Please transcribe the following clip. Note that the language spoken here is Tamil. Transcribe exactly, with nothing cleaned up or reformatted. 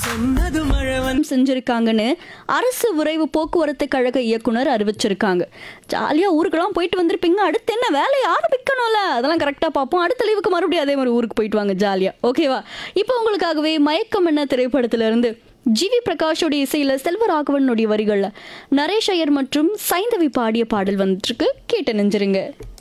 செஞ்சிருக்காங்கன்னு அரசு விரைவு போக்குவரத்து கழக இயக்குனர் அறிவிச்சிருக்காங்க. ஜாலியா ஊருக்கெல்லாம் போயிட்டு வந்திருப்பீங்க, அடுத்து என்ன வேலையை ஆரம்பிக்கணும்ல, அதெல்லாம் கரெக்டா பார்ப்போம். அடுத்த லீவுக்கு மறுபடியும் அதே மாதிரி ஊருக்கு போயிட்டு வாங்க ஜாலியா, ஓகேவா? இப்போ உங்களுக்காகவே மயக்கம் என்ன திரைப்படத்துல இருந்து ஜிவி பிரகாஷோட இசையில செல்வராகவனுடைய வரிகள்ல நரேஷ் ஐயர் மற்றும் சைந்தவி பாடிய பாடல் வந்துட்டு இருக்கு, கேட்டு நெஞ்சிருங்க.